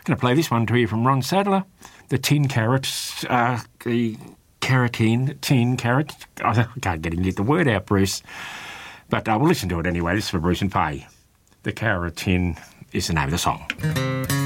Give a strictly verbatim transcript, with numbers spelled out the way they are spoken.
I'm going to play this one to you from Ron Sadler, the tin carrots, uh, the carotene, tin carrot. I can't get the word out, Bruce. But uh, we'll listen to it anyway. This is for Bruce and Faye. The Carotene is the name of the song.